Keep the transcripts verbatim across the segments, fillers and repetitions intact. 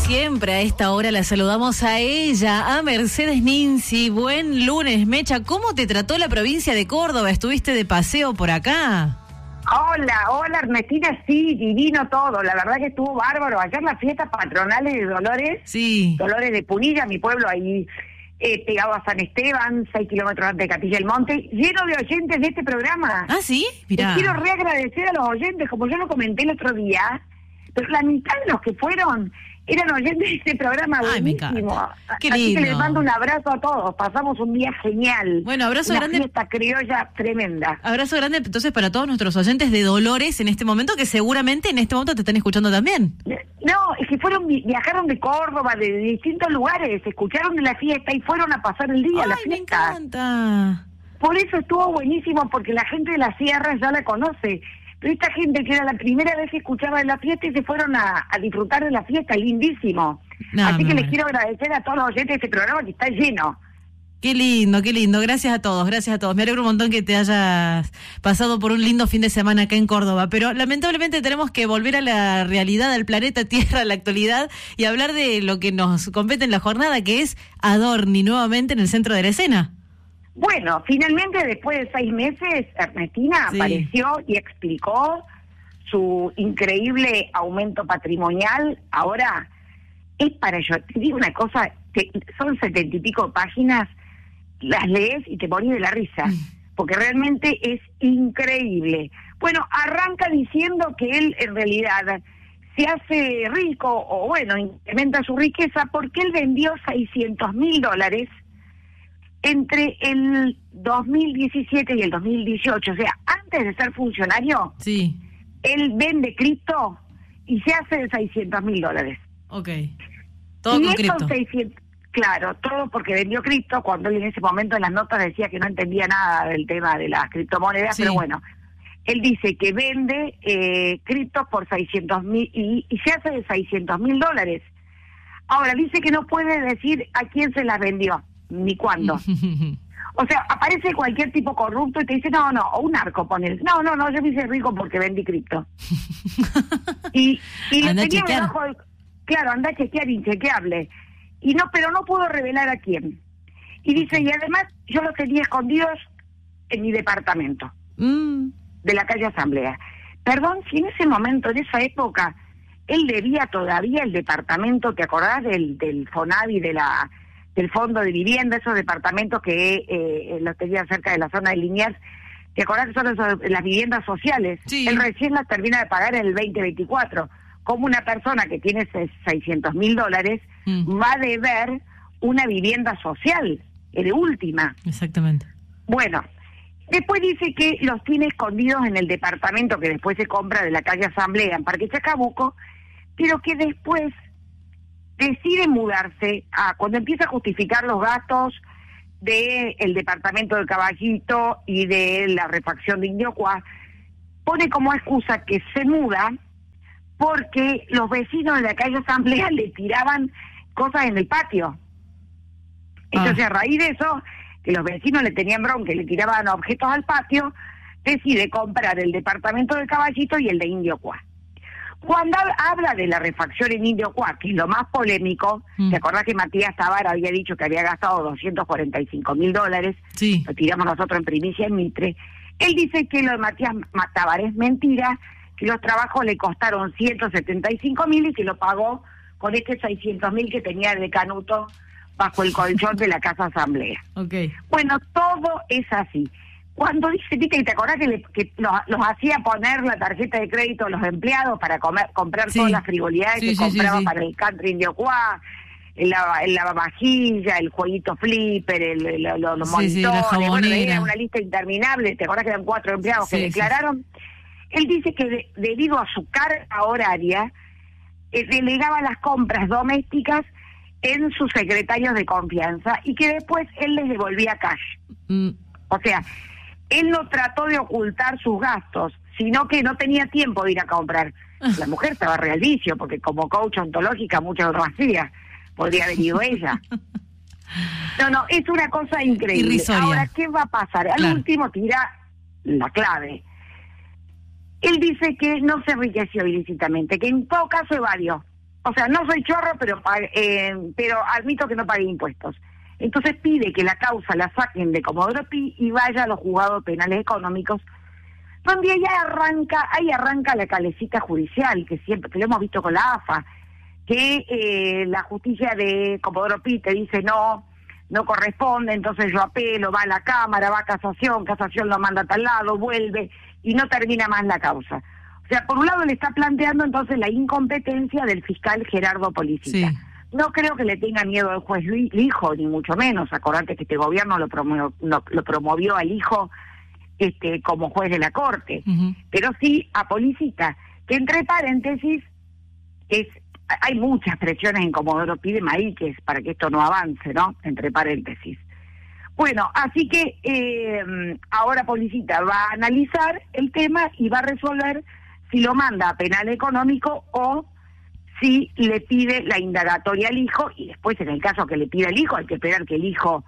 siempre a esta hora la saludamos a ella, a Mercedes Ninzi. Buen lunes, Mecha. ¿Cómo te trató la provincia de Córdoba? ¿Estuviste de paseo por acá? Hola, hola Ernestina, sí, divino todo. La verdad que estuvo bárbaro. Ayer las fiestas patronales de Dolores, sí. Dolores de Punilla, mi pueblo ahí eh, pegado a San Esteban, seis kilómetros antes de Capilla del Monte, lleno de oyentes de este programa. ¿Ah, sí? Mirá. Les quiero reagradecer a los oyentes, como yo lo comenté el otro día, pero la mitad de los que fueron eran oyentes de este programa. Ay, me buenísimo. encanta. Qué Así lindo. que les mando un abrazo a todos. Pasamos un día genial. Bueno, abrazo Una grande. fiesta criolla tremenda. Abrazo grande entonces para todos nuestros oyentes de Dolores en este momento, que seguramente en este momento te están escuchando también. No, es que fueron, viajaron de Córdoba, de, de distintos lugares, escucharon de la fiesta y fueron a pasar el día a la Ay, me fiesta. encanta. Por eso estuvo buenísimo, porque la gente de la sierra ya la conoce. Pero esta gente que era la primera vez que escuchaba de la fiesta y se fueron a, a disfrutar de la fiesta, lindísimo. No, Así no, que no. les quiero agradecer a todos los oyentes de este programa que está lleno. Qué lindo, qué lindo. Gracias a todos, gracias a todos. Me alegro un montón que te hayas pasado por un lindo fin de semana acá en Córdoba. Pero lamentablemente tenemos que volver a la realidad, al planeta Tierra, a la actualidad, y hablar de lo que nos compete en la jornada, que es Adorni, nuevamente en el centro de la escena. Bueno, finalmente después de seis meses, Ernestina Sí. apareció y explicó su increíble aumento patrimonial. Ahora, es para yo, te digo una cosa, te, son setenta y pico páginas, las lees y te morís de la risa, porque realmente es increíble. Bueno, arranca diciendo que él en realidad se hace rico, o bueno, incrementa su riqueza, porque él vendió seiscientos mil dólares entre el dos mil diecisiete y el dos mil dieciocho, o sea, antes de ser funcionario, Sí, él vende cripto y se hace de seiscientos mil dólares. ok. Todo y con estos cripto. seiscientos, claro, todo porque vendió cripto, cuando él en ese momento en las notas decía que no entendía nada del tema de las criptomonedas, Sí. pero bueno, él dice que vende eh, criptos por seiscientos mil y, y se hace de seiscientos mil dólares. Ahora, dice que no puede decir a quién se las vendió, ni cuándo. O sea, aparece cualquier tipo corrupto y te dice, no, no, o un narco, ponele. No, no, no, yo me hice rico porque vendí cripto. y y lo Anda a tenía chequear. debajo del- Claro, anda a chequear, inchequeable. Y no, pero no puedo revelar a quién. Y dice, y además yo los tenía escondidos en mi departamento, Mm, de la calle Asamblea. Perdón, si en ese momento, en esa época, él debía todavía el departamento, ¿te acordás del, del FONAVI, de la del Fondo de Vivienda, esos departamentos que eh, los tenía cerca de la zona de Liniers? ¿Te acordás que son esos, las viviendas sociales? Sí. Él recién las termina de pagar en el veinte veinticuatro. Como una persona que tiene seiscientos mil dólares Mm. va a deber una vivienda social, eh, de última. exactamente. Bueno, después dice que los tiene escondidos en el departamento que después se compra de la calle Asamblea en Parque Chacabuco, pero que después decide mudarse a cuando empieza a justificar los gastos del el departamento del Caballito y de la refacción de Indiocuá, pone como excusa que se muda porque los vecinos de la calle Asamblea le tiraban cosas en el patio. Entonces, Ah. a raíz de eso, que los vecinos le tenían bronca y le tiraban objetos al patio, decide comprar el departamento del Caballito y el de Indiocuá. Cuando hab- habla de la refacción en Indiocuá, que es lo más polémico, Mm. ¿te acordás que Matías Tabar había dicho que había gastado doscientos cuarenta y cinco mil dólares? Sí. Lo tiramos nosotros en primicia en Mitre. Él dice que lo de Matías Tabar es mentira, que los trabajos le costaron ciento setenta y cinco mil y que lo pagó con este seiscientos mil que tenía de Canuto bajo el colchón de la Casa Asamblea. Ok. Bueno, todo es así. Cuando dice, viste, que te acordás que, le, que los, los hacía poner la tarjeta de crédito a los empleados para comer, comprar Sí. todas las frivolidades Sí, que sí, sí, compraba sí. para el country Indiocuá, el, lava, el lavavajilla, el jueguito flipper, el, el- los, los Sí, sí, la monitores, bueno, jabonera. era una lista interminable. ¿Te acordás que eran cuatro empleados Sí, que sí, declararon? Él dice que de- debido a su carga horaria, eh, delegaba las compras domésticas en sus secretarios de confianza y que después él les devolvía cash. Mm, O sea, él no trató de ocultar sus gastos, sino que no tenía tiempo de ir a comprar. La mujer estaba re al vicio, porque como coach ontológica mucho no hacía. Podría haber ido ella. No, no, es una cosa increíble. Irrisoria. Ahora, ¿qué va a pasar? Al Claro. último tira la clave. Él dice que no se enriqueció ilícitamente, que en todo caso evadió. o sea, no soy chorro, pero eh, pero admito que no pagué impuestos. Entonces pide que la causa la saquen de Comodoro Pi y vaya a los juzgados penales económicos, donde ahí arranca, ahí arranca la calecita judicial, que siempre, que lo hemos visto con la A F A, que eh, la justicia de Comodoro Pi te dice no, no corresponde, entonces yo apelo, va a la Cámara, va a casación, casación lo manda a tal lado, vuelve, y no termina más la causa. O sea, por un lado le está planteando entonces la incompetencia del fiscal Gerardo Policita. Sí. No creo que le tenga miedo al juez Lijo, ni mucho menos. Acordate que este gobierno lo promovió, lo, lo promovió al hijo este, como juez de la Corte. Uh-huh. Pero sí a Policita, que entre paréntesis, es hay muchas presiones en Comodoro Pi de Mariques para que esto no avance, ¿no? Entre paréntesis. Bueno, así que eh, ahora Policita va a analizar el tema y va a resolver si lo manda a penal económico o si le pide la indagatoria al hijo, y después en el caso que le pida el hijo hay que esperar que el hijo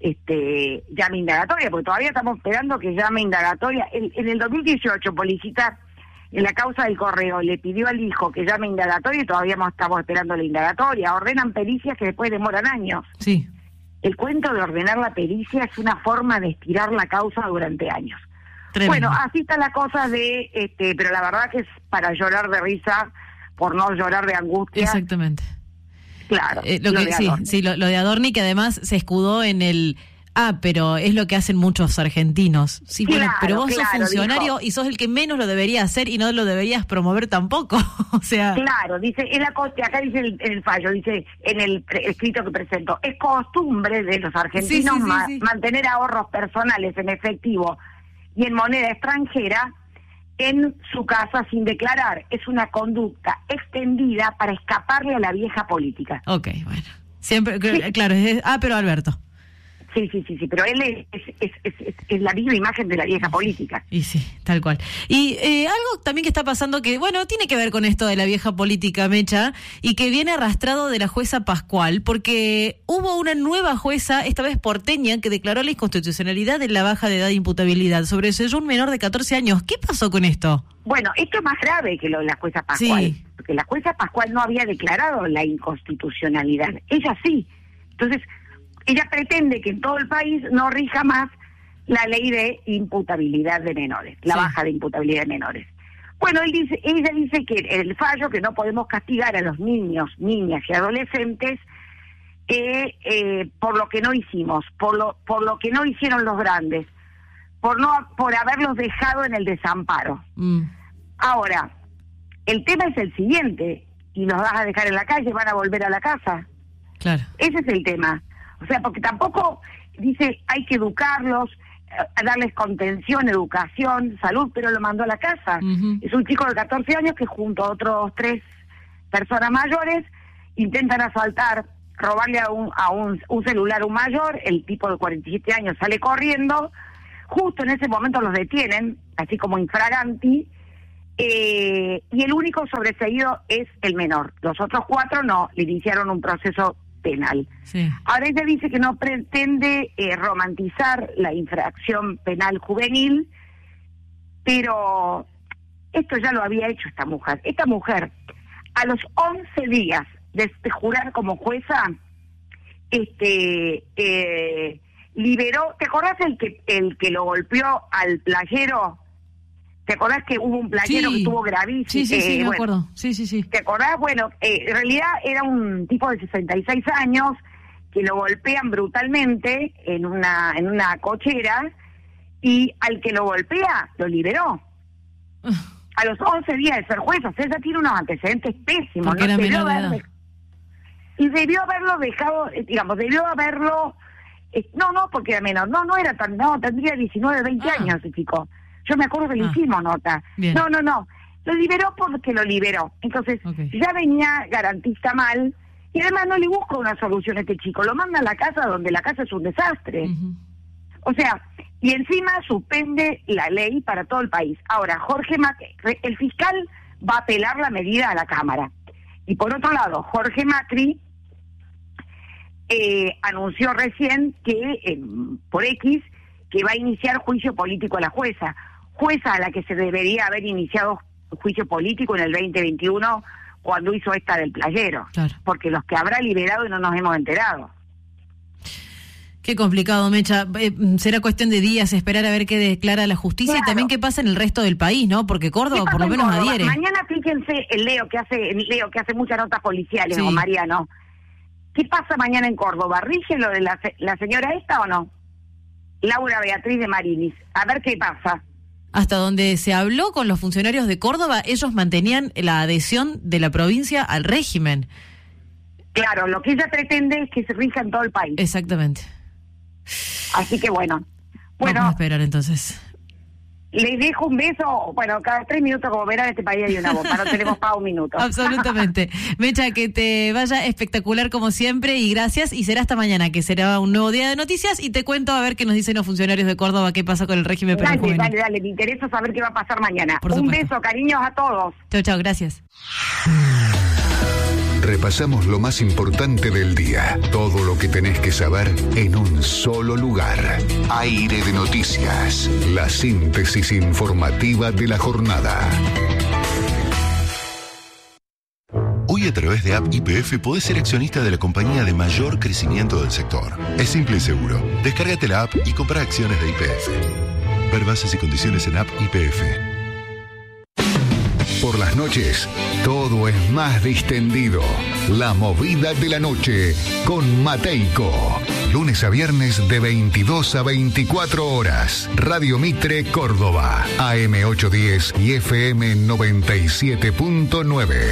este llame indagatoria, porque todavía estamos esperando que llame indagatoria. En, en el dos mil dieciocho Policita, en la causa del correo, le pidió al hijo que llame indagatoria y todavía estamos esperando la indagatoria. Ordenan pericias que después demoran años. Sí. El cuento de ordenar la pericia es una forma de estirar la causa durante años. Tremendo. Bueno, así está la cosa de, este, pero la verdad que es para llorar de risa, por no llorar de angustia. Exactamente. Claro. Eh, lo lo que, de sí, Adorni. sí, lo, lo de Adorni, que además se escudó en el... Ah, pero es lo que hacen muchos argentinos. Sí, bueno, Claro, pero vos claro, sos funcionario dijo. y sos el que menos lo debería hacer y no lo deberías promover tampoco. O sea... Claro, dice, en la co- acá dice el, en el fallo, dice en el pre- escrito que presentó, es costumbre de los argentinos Sí, sí, sí, ma- sí. mantener ahorros personales en efectivo y en moneda extranjera en su casa sin declarar. Es una conducta extendida para escaparle a la vieja política. Ok, bueno. Siempre, Sí. claro, es, ah, pero Alberto. Sí, sí, sí, sí, pero él es, es, es, es, es- es la viva imagen de la vieja política. Y sí, tal cual. Y eh, algo también que está pasando que, bueno, tiene que ver con esto de la vieja política, Mecha, y que viene arrastrado de la jueza Pascual, porque hubo una nueva jueza, esta vez porteña, que declaró la inconstitucionalidad de la baja de edad de imputabilidad sobre un menor de catorce años. ¿Qué pasó con esto? Bueno, esto es más grave que lo de la jueza Pascual, Sí. porque la jueza Pascual no había declarado la inconstitucionalidad, ella sí. Entonces, ella pretende que en todo el país no rija más la ley de imputabilidad de menores, la Sí. baja de imputabilidad de menores. Bueno, él dice, ella dice que el fallo, que no podemos castigar a los niños, niñas y adolescentes eh, eh, por lo que no hicimos, por lo, por lo que no hicieron los grandes, por no, por haberlos dejado en el desamparo. Mm, Ahora, el tema es el siguiente, y los vas a dejar en la calle, van a volver a la casa. claro. Ese es el tema. O sea, porque tampoco dice hay que educarlos, eh, darles contención, educación, salud, pero lo mandó a la casa. Ujú. Es un chico de catorce años que junto a otros tres personas mayores intentan asaltar, robarle a un a un, un celular a un mayor, el tipo de cuarenta y siete años sale corriendo, justo en ese momento los detienen, así como infraganti, eh, y el único sobreseído es el menor. Los otros cuatro no, le iniciaron un proceso penal. Sí. Ahora ella dice que no pretende eh, romantizar la infracción penal juvenil, pero esto ya lo había hecho esta mujer. Esta mujer, a los once días de, de jurar como jueza, este eh, liberó, ¿te acordás el que el que lo golpeó al playero? ¿Te acordás que hubo un playero Sí. que estuvo gravísimo? Sí, sí, sí, Eh, me bueno, acuerdo. Sí, sí, sí. ¿te acordás? Bueno, eh, en realidad era un tipo de sesenta y seis años que lo golpean brutalmente en una en una cochera y al que lo golpea lo liberó. A los once días de ser jueza, o sea, ella tiene unos antecedentes pésimos. Porque era Debió menor de haber edad. dej- Y debió haberlo dejado, eh, digamos, debió haberlo... eh, no, no, porque era menor, no, no era tan... No, tendría diecinueve, veinte Ah. años ese chico. Yo me acuerdo que le Ah. hicimos nota. Bien. No, no, no. Lo liberó porque lo liberó. Entonces, Ok. ya venía garantista mal y además no le busca una solución a este chico. Lo manda a la casa donde la casa es un desastre. Ujú. O sea, y encima suspende la ley para todo el país. Ahora, Jorge Macri, el fiscal va a apelar la medida a la Cámara. Y por otro lado, Jorge Macri eh, anunció recién que, eh, por X, que va a iniciar juicio político a la jueza. Jueza a la que se debería haber iniciado juicio político en el veinte veintiuno, cuando hizo esta del playero. Claro. Porque los que habrá liberado y no nos hemos enterado. Qué complicado, Mecha. Eh, será cuestión de días esperar a ver qué declara la justicia claro. y también qué pasa en el resto del país, ¿no? Porque Córdoba por lo menos Córdoba? adhiere. Mañana fíjense el Leo que hace el Leo que hace muchas notas policiales, sí. o Mariano. ¿Qué pasa mañana en Córdoba? ¿Rige lo de la, la señora esta o no? Laura Beatriz de Marinis. A ver qué pasa. Hasta donde se habló con los funcionarios de Córdoba, ellos mantenían la adhesión de la provincia al régimen. Claro, lo que ella pretende es que se rija en todo el país. Exactamente. Así que bueno. Bueno, vamos a esperar entonces. Les dejo un beso. Bueno, cada tres minutos, como verán, en este país hay una bomba. No tenemos para un minuto. Absolutamente. Mecha, que te vaya espectacular como siempre y gracias. Y será hasta mañana, que será un nuevo día de noticias. Y te cuento a ver qué nos dicen los funcionarios de Córdoba, qué pasa con el régimen penal juvenil. Dale, dale, dale. Me interesa saber qué va a pasar mañana. Por un supuesto. beso, cariños a todos. Chau, chau, gracias. Repasamos lo más importante del día. Todo lo que tenés que saber en un solo lugar. Aire de Noticias. La síntesis informativa de la jornada. Hoy a través de App Y P F podés ser accionista de la compañía de mayor crecimiento del sector. Es simple y seguro. Descárgate la app y compra acciones de Y P F. Ver bases y condiciones en App Y P F. Por las noches, todo es más distendido. La movida de la noche con Mateico. Lunes a viernes de veintidós a veinticuatro horas. Radio Mitre Córdoba. A M ochocientos diez y F M noventa y siete punto nueve.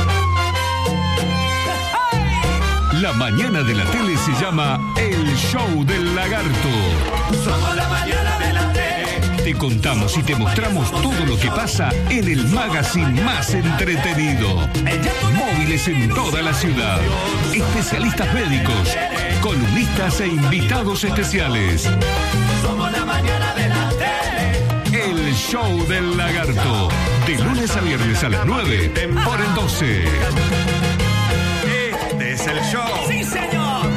La mañana de la tele se llama El Show del Lagarto. Somos la mañana de la tele. Te contamos y te mostramos todo lo que pasa en el magazine más entretenido. Móviles en toda la ciudad. Especialistas médicos, columnistas e invitados especiales. Somos la mañana de la tele. El Show del Lagarto. De lunes a viernes a las nueve por el doce. Este es el show. ¡Sí, señor!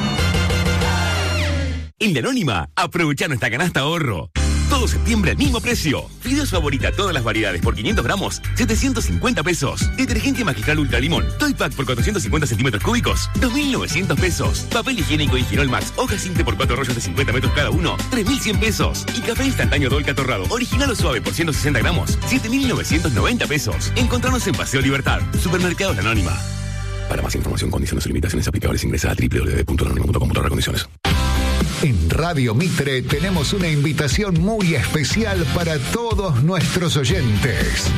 En La Anónima, aprovecha nuestra canasta ahorro. Todo septiembre al mismo precio. Fideos favorita, todas las variedades por quinientos gramos, setecientos cincuenta pesos. Detergente magistral ultra limón, Toy Pack por cuatrocientos cincuenta centímetros cúbicos, dos mil novecientos pesos. Papel higiénico Higienol Max, hoja simple por cuatro rollos de cincuenta metros cada uno, tres mil cien pesos. Y café instantáneo Dolca Torrado, original o suave por ciento sesenta gramos, siete mil novecientos noventa pesos. Encontranos en Paseo Libertad, Supermercados La Anónima. Para más información, condiciones y limitaciones aplicables, ingresa a doble u doble u doble u punto la anónima punto com barra condiciones. En Radio Mitre tenemos una invitación muy especial para todos nuestros oyentes.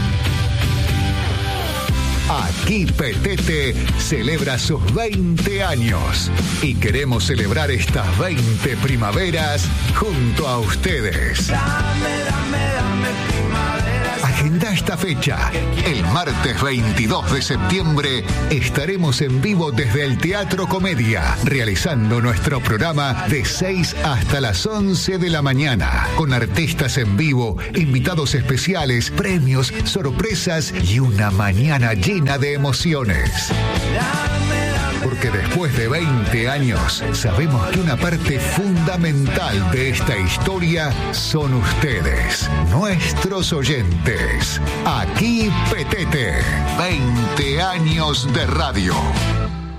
Aquí Petete celebra sus veinte años y queremos celebrar estas veinte primaveras junto a ustedes. Dame, dame, dame primavera. Agenda esta fecha. El martes veintidós de septiembre estaremos en vivo desde el Teatro Comedia, realizando nuestro programa de seis hasta las once de la mañana, con artistas en vivo, invitados especiales, premios, sorpresas y una mañana llena de emociones. Porque después de veinte años, sabemos que una parte fundamental de esta historia son ustedes, nuestros oyentes. Aquí Petete, veinte años de radio.